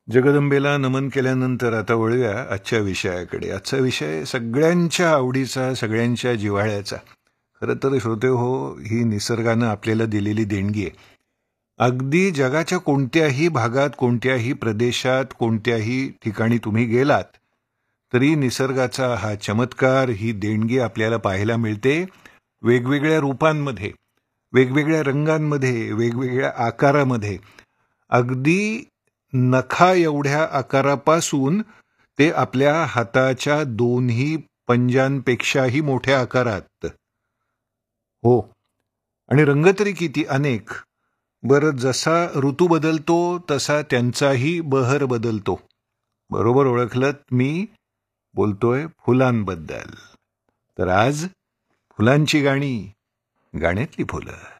जगदंबेला नमन केल्यानंतर आता वळूया आजच्या विषयाकडे. आजचा विषय सगळ्यांच्या आवडीचा, सगळ्यांच्या जिव्हाळ्याचा. खरं तर श्रोते हो, ही निसर्गानं आपल्याला दिलेली देणगी आहे. अगदी जगाच्या कोणत्याही भागात, कोणत्याही प्रदेशात, कोणत्याही ठिकाणी तुम्ही गेलात तरी निसर्गाचा हा चमत्कार, ही देणगी आपल्याला पाहायला मिळते. वेगवेगळ्या रूपांमध्ये, वेगवेगळ्या रंगांमध्ये, वेगवेगळ्या आकारामध्ये. अगदी नखा एवढ्या आकारापासून ते आपल्या हाताच्या दोन्ही पंजांपेक्षाही मोठ्या आकारात. हो, आणि रंग तरी किती अनेक. बरं, जसा ऋतू बदलतो तसा त्यांचाही बहर बदलतो. बरोबर ओळखलत, मी बोलतोय फुलांबद्दल. तर आज फुलांची गाणी, गाण्यातली फुलं.